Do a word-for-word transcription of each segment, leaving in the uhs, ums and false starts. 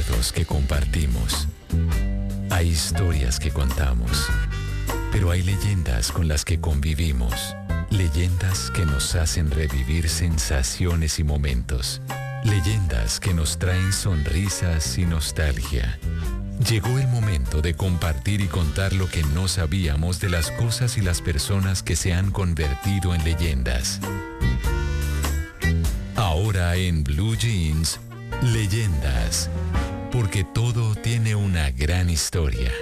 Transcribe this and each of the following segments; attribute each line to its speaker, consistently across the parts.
Speaker 1: recuerdos que compartimos. Hay historias que contamos. Pero hay leyendas con las que convivimos. Leyendas que nos hacen revivir sensaciones y momentos. Leyendas que nos traen sonrisas y nostalgia. Llegó el momento de compartir y contar lo que no sabíamos de las cosas y las personas que se han convertido en leyendas. Ahora en Blue Jeans, Leyendas. Porque todo tiene una gran historia.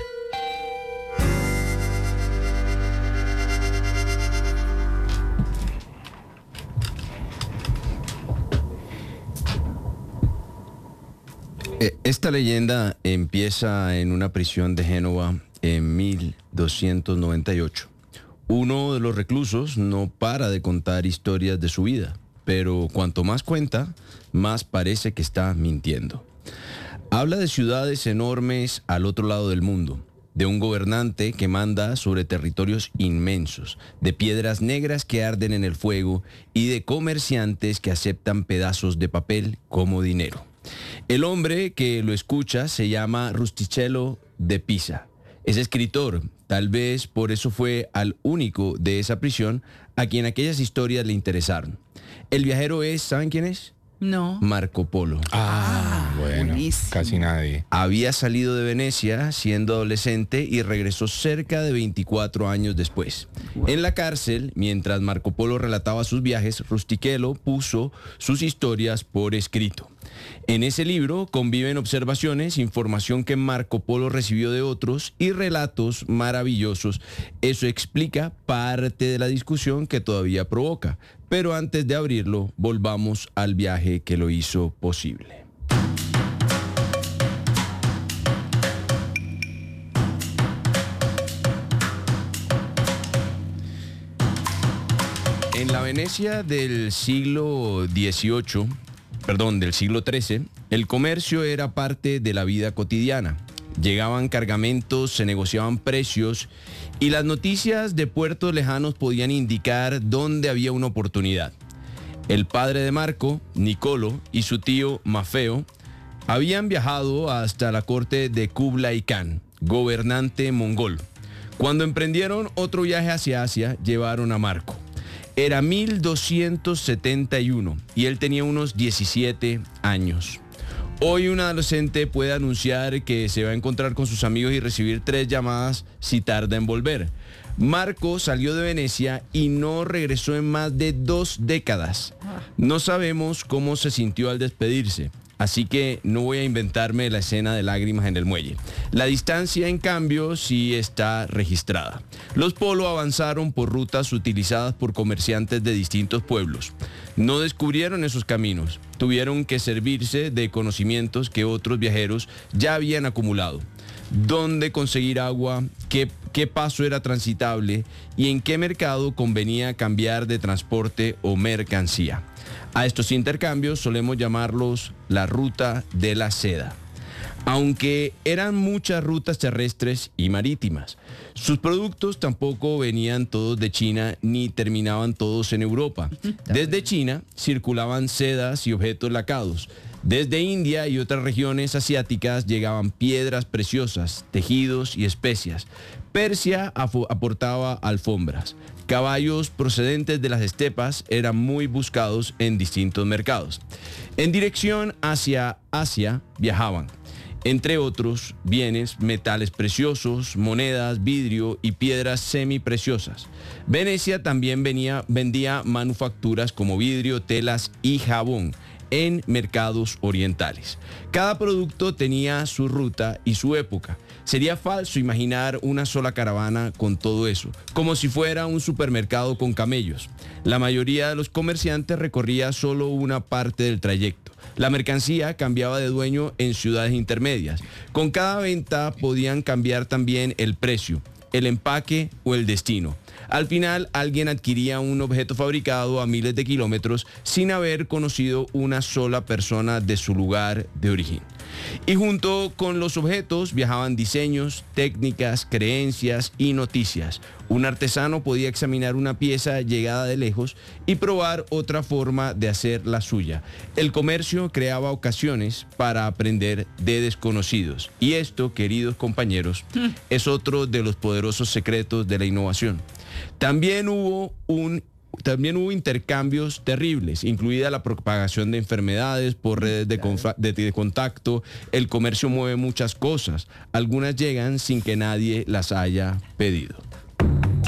Speaker 2: Esta leyenda empieza en una prisión de Génova en mil doscientos noventa y ocho. Uno de los reclusos no para de contar historias de su vida, pero cuanto más cuenta, más parece que está mintiendo. Habla de ciudades enormes al otro lado del mundo, de un gobernante que manda sobre territorios inmensos, de piedras negras que arden en el fuego y de comerciantes que aceptan pedazos de papel como dinero. El hombre que lo escucha se llama Rustichello de Pisa. Es escritor, tal vez por eso fue al único de esa prisión a quien aquellas historias le interesaron. El viajero es, ¿saben quién es?
Speaker 3: No.
Speaker 2: Marco Polo.
Speaker 4: Ah, bueno,
Speaker 3: buenísimo.
Speaker 4: casi nadie.
Speaker 2: Había salido de Venecia siendo adolescente y regresó cerca de veinticuatro años después. En la cárcel, mientras Marco Polo relataba sus viajes, Rustichello puso sus historias por escrito. En ese libro conviven observaciones, información que Marco Polo recibió de otros y relatos maravillosos. Eso explica parte de la discusión que todavía provoca. Pero antes de abrirlo, volvamos al viaje que lo hizo posible. En la Venecia del siglo dieciocho, perdón, del siglo trece, el comercio era parte de la vida cotidiana. Llegaban cargamentos, se negociaban precios y las noticias de puertos lejanos podían indicar dónde había una oportunidad. El padre de Marco, Nicolo, y su tío Mafeo habían viajado hasta la corte de Kublai Khan, gobernante mongol. Cuando emprendieron otro viaje hacia Asia, llevaron a Marco. Era mil doscientos setenta y uno y él tenía unos diecisiete años. Hoy un adolescente puede anunciar que se va a encontrar con sus amigos y recibir tres llamadas si tarda en volver. Marco salió de Venecia y no regresó en más de dos décadas. No sabemos cómo se sintió al despedirse, así que no voy a inventarme la escena de lágrimas en el muelle. La distancia, en cambio, sí está registrada. Los Polo avanzaron por rutas utilizadas por comerciantes de distintos pueblos. No descubrieron esos caminos, tuvieron que servirse de conocimientos que otros viajeros ya habían acumulado. Dónde conseguir agua, qué, qué paso era transitable y en qué mercado convenía cambiar de transporte o mercancía. A estos intercambios solemos llamarlos la ruta de la seda. Aunque eran muchas rutas terrestres y marítimas, sus productos tampoco venían todos de China ni terminaban todos en Europa. Desde China circulaban sedas y objetos lacados. Desde India y otras regiones asiáticas llegaban piedras preciosas, tejidos y especias. Persia aportaba alfombras. Caballos procedentes de las estepas eran muy buscados en distintos mercados. En dirección hacia Asia viajaban, entre otros bienes, metales preciosos, monedas, vidrio y piedras semipreciosas. Venecia también venía, vendía manufacturas como vidrio, telas y jabón en mercados orientales. Cada producto tenía su ruta y su época. Sería falso imaginar una sola caravana con todo eso, como si fuera un supermercado con camellos. La mayoría de los comerciantes recorría solo una parte del trayecto. La mercancía cambiaba de dueño en ciudades intermedias. Con cada venta podían cambiar también el precio, el empaque o el destino. Al final, alguien adquiría un objeto fabricado a miles de kilómetros sin haber conocido una sola persona de su lugar de origen. Y junto con los objetos viajaban diseños, técnicas, creencias y noticias. Un artesano podía examinar una pieza llegada de lejos y probar otra forma de hacer la suya. El comercio creaba ocasiones para aprender de desconocidos. Y esto, queridos compañeros, es otro de los poderosos secretos de la innovación. También hubo un También hubo intercambios terribles, incluida la propagación de enfermedades por redes de, de, de contacto. El comercio mueve muchas cosas. Algunas llegan sin que nadie las haya pedido.